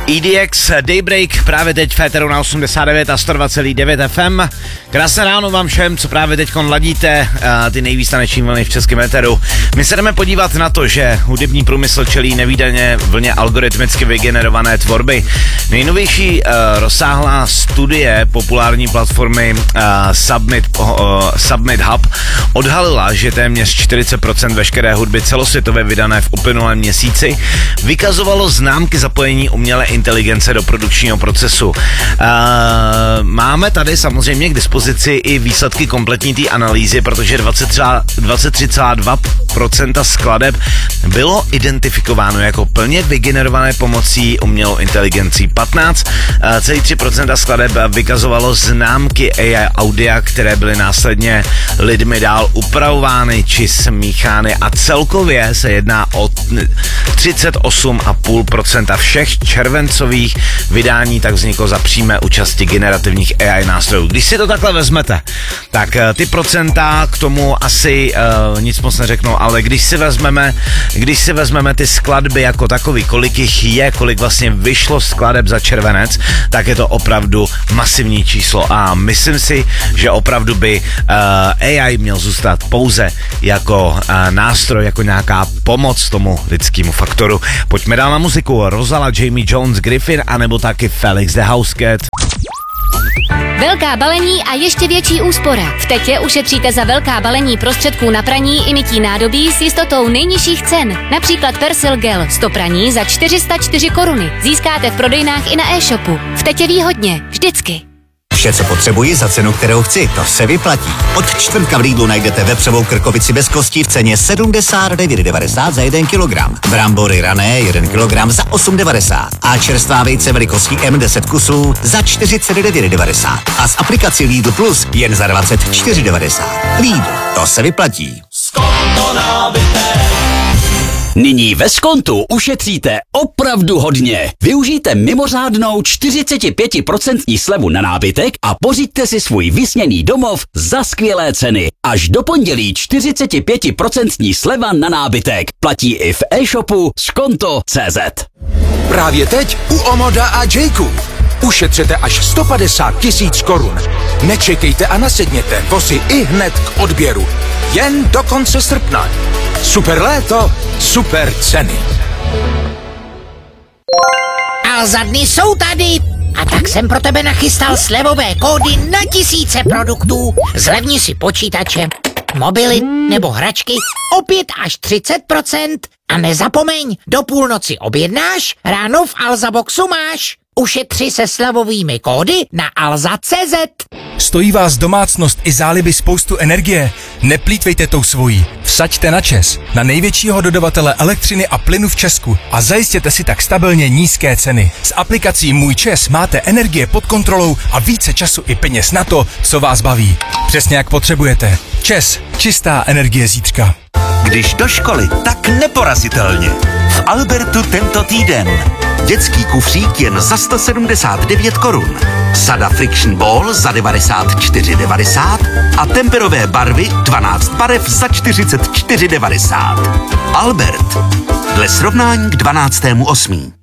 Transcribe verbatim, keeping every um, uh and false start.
E D X Daybreak právě teď v éteru na osmdesát devět a sto dva celá devět F M. Krásné ráno vám všem, co právě teď ladíte uh, ty nejvíc taneční vlny v českém éteru. My se jdeme podívat na to, že hudební průmysl čelí nevídaně vlně algoritmicky vygenerované tvorby. Nejnovější uh, rozsáhlá studie populární platformy uh, Submit, uh, Submit Hub odhalila, že téměř čtyřicet procent veškeré hudby celosvětově vydané v uplynulém měsíci vykazovalo známky zapojení umělé inteligence do produkčního procesu. Uh, máme tady samozřejmě k dispozici i výsledky kompletní té analýzy, protože dvacet tři celá dva procenta skladeb bylo identifikováno jako plně vygenerované pomocí umělou inteligencí. patnáct celá tři procenta skladeb vykazovalo známky A I audia, které byly následně lidmi dál upravovány či smíchány, a celkově se jedná o třicet osm celá pět procenta všech červencových vydání tak vzniklo za přímé účasti generativních A I nástrojů. Když si to takhle vezmete, tak ty procenta k tomu asi uh, nic moc neřeknou, ale když si vezmeme, když si vezmeme ty skladby jako takový, kolik jich je, kolik vlastně vyšlo skladeb za červenec, tak je to opravdu masivní číslo a myslím si, že opravdu by uh, A I měl zůstat pouze jako uh, nástroj, jako nějaká pomoc tomu lidskému faktoru. Pojďme dál na muziku. Rozala, Jamie Jones, Griffin, anebo taky Felix the Housecat. Velká balení a ještě větší úspora. V Tetě ušetříte za velká balení prostředků na praní i mytí nádobí s jistotou nejnižších cen. Například Persil Gel sto praní za čtyři sta čtyři koruny. Získáte v prodejnách i na e-shopu. V Tetě výhodně. Vždycky. Vše, co potřebuji za cenu, kterou chci, to se vyplatí. Od čtvrtka v Lidlu najdete vepřovou krkovici bez kostí v ceně sedmdesát devět devadesát za jeden kilogram. Brambory rané jeden kilogram za osm devadesát. A čerstvá vejce velikostí M deset kusů za čtyřicet devět devadesát. A s aplikací Lidl Plus jen za dvacet čtyři devadesát. Lidl, to se vyplatí. Skonto nabité. Nyní ve Skontu ušetříte opravdu hodně. Využijte mimořádnou čtyřicet pět procent slevu na nábytek a pořiďte si svůj vysněný domov za skvělé ceny. Až do pondělí čtyřicet pět procent sleva na nábytek. Platí i v e-shopu skonto tečka cé zet. Právě teď u Omoda a Jayku. Ušetřete až sto padesát tisíc korun. Nečekejte a nasedněte vozy i hned k odběru. Jen do konce srpna. Super léto, super ceny. Alza dny jsou tady. A tak jsem pro tebe nachystal slevové kódy na tisíce produktů. Zlevni si počítače, mobily nebo hračky o pět až třicet procent. A nezapomeň, do půlnoci objednáš, ráno v Alza Boxu máš. Ušetři se slevovými kódy na alza tečka cé zet. Stojí vás domácnost i záliby spoustu energie? Neplýtvejte tou svojí. Vsaďte na ČEZ, na největšího dodavatele elektřiny a plynu v Česku a zajistěte si tak stabilně nízké ceny. S aplikací Můj ČEZ máte energie pod kontrolou a více času i peněz na to, co vás baví. Přesně jak potřebujete. ČEZ, čistá energie zítřka. Když do školy, tak neporazitelně. V Albertu tento týden. Dětský kufřík jen za sto sedmdesát devět korun. Sada Friction Ball za devadesát čtyři devadesát a temperové barvy dvanáct barev za čtyřicet čtyři devadesát. Albert. Dle srovnání k dvanáctému osmého